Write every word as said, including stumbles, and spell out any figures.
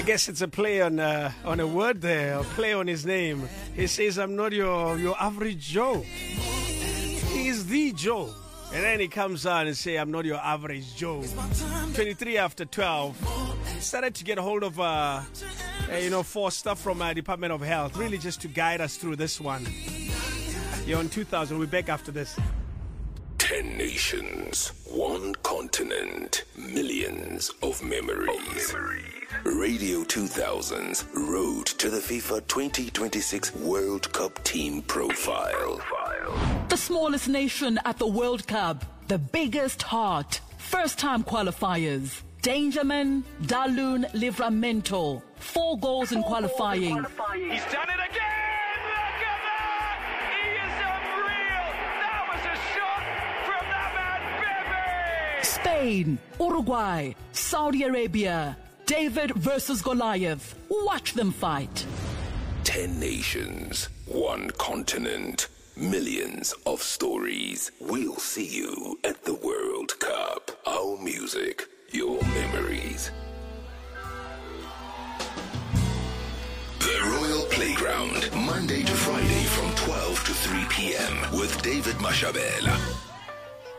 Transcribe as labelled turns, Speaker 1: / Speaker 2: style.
Speaker 1: guess it's a play on uh, on a word there, a play on his name. He says, I'm not your, your average Joe. He's the Joe. And then he comes on and say, I'm not your average Joe. twenty-three after twelve. Started to get a hold of, uh, uh, you know, for stuff from uh, Department of Health, really just to guide us through this one. You're on two thousand. We'll be back after this.
Speaker 2: Ten nations, one continent, millions of memories. Radio two thousand's Road to the FIFA twenty twenty-six World Cup Team Profile.
Speaker 3: The smallest nation at the World Cup, the biggest heart, first-time qualifiers. Dangerman, Dalun Livramento. Four goals in qualifying.
Speaker 4: He's done it again! Look at that! He is unreal! That was a shot from that man, Bebe!
Speaker 3: Spain, Uruguay, Saudi Arabia. David versus Goliath. Watch them fight.
Speaker 2: Ten nations, one continent, millions of stories. We'll see you at the World Cup. Our music, your memories. The Royal Playground, Monday to Friday from twelve to three p.m. with David Mashabela.